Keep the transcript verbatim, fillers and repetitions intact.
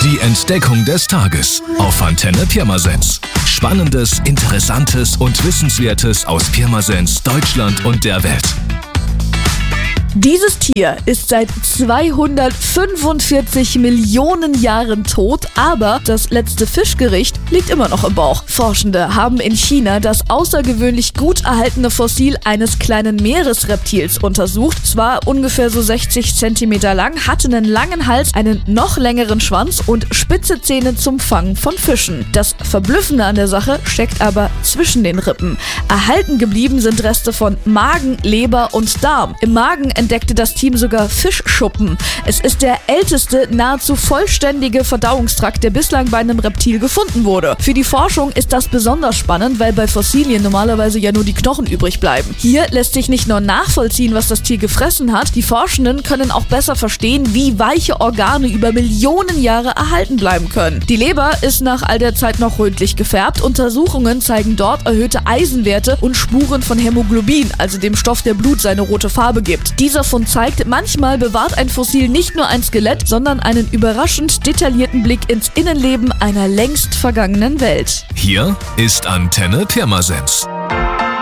Die Entdeckung des Tages auf Antenne Pirmasens. Spannendes, Interessantes und Wissenswertes aus Pirmasens, Deutschland und der Welt. Dieses Tier ist seit zweihundertfünfundvierzig Millionen Jahren tot, aber das letzte Fischgericht liegt immer noch im Bauch. Forschende haben in China das außergewöhnlich gut erhaltene Fossil eines kleinen Meeresreptils untersucht. Es war ungefähr so sechzig Zentimeter lang, hatte einen langen Hals, einen noch längeren Schwanz und spitze Zähne zum Fangen von Fischen. Das Verblüffende an der Sache steckt aber zwischen den Rippen. Erhalten geblieben sind Reste von Magen, Leber und Darm. Im Magen entdeckte das Team sogar Fischschuppen. Es ist der älteste, nahezu vollständige Verdauungstrakt, der bislang bei einem Reptil gefunden wurde. Für die Forschung ist das besonders spannend, weil bei Fossilien normalerweise ja nur die Knochen übrig bleiben. Hier lässt sich nicht nur nachvollziehen, was das Tier gefressen hat, die Forschenden können auch besser verstehen, wie weiche Organe über Millionen Jahre erhalten bleiben können. Die Leber ist nach all der Zeit noch rötlich gefärbt. Untersuchungen zeigen dort erhöhte Eisenwerte und Spuren von Hämoglobin, also dem Stoff, der Blut seine rote Farbe gibt. Dieser Fund zeigt, manchmal bewahrt ein Fossil nicht nur ein Skelett, sondern einen überraschend detaillierten Blick ins Innenleben einer längst vergangenen Welt. Hier ist Antenne Pirmasens.